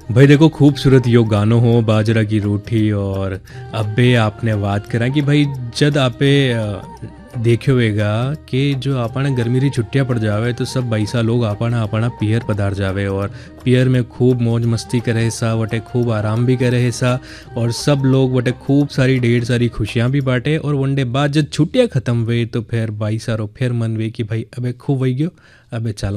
भाई देखो खूबसूरत यो गानो हो बाजरा की रोटी और अबे आपने बात करा कि भाई जद आपे देख्यो होगा कि जो आपने गर्मी री छुट्टियां पड़ जावे तो सब बैसा लोग आपना आपना पियर पधार जावे और पियर में खूब मौज मस्ती करे सा वटे खूब आराम भी करे सा और सब लोग वटे खूब सारी ढेर सारी खुशियां भी बांटे और वनडे बाद जब छुट्टियां खत्म हुए तो फिर भाई सारो फिर मन वे कि भाई अबे खूब वही गयो अबे चल